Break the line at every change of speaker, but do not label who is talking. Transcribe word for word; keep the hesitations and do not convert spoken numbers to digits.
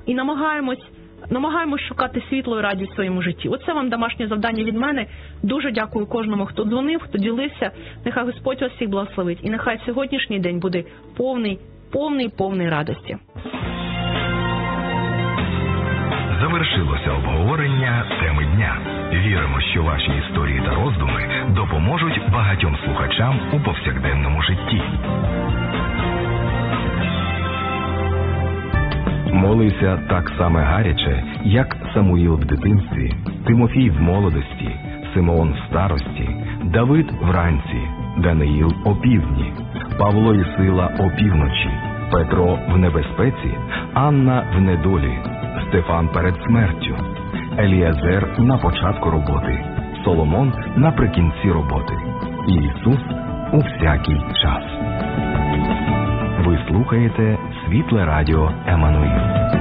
і намагаємось, намагаємось шукати світло і радість в своєму житті. Оце вам домашнє завдання від мене. Дуже дякую кожному, хто дзвонив, хто ділився. Нехай Господь вас всіх благословить. І нехай сьогоднішній день буде повний, повний, повний радості.
Завершилося обговорення теми дня. Віримо, що ваші історії та роздуми допоможуть багатьом слухачам у повсякденному житті. Молися так само гаряче, як Самуїл в дитинстві, Тимофій в молодості, Симеон в старості, Давид вранці, Даниїл опівдні, Павло і Сила опівночі, Петро в небезпеці, Анна в недолі, Стефан перед смертю, Еліазер на початку роботи, Соломон наприкінці роботи, і Ісус у всякий час. Ви слухаєте Світле Радіо Еммануїл.